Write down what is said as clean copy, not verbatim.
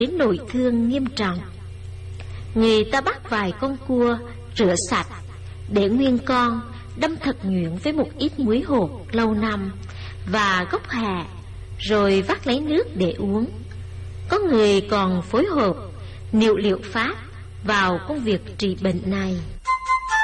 đến nội thương nghiêm trọng. Người ta bắt vài con cua, rửa sạch, để nguyên con, đâm thật nhuyễn với một ít muối hột lâu năm và gốc hà, rồi vắt lấy nước để uống. Có người còn phối hợp nhiều liệu pháp vào công việc trị bệnh này.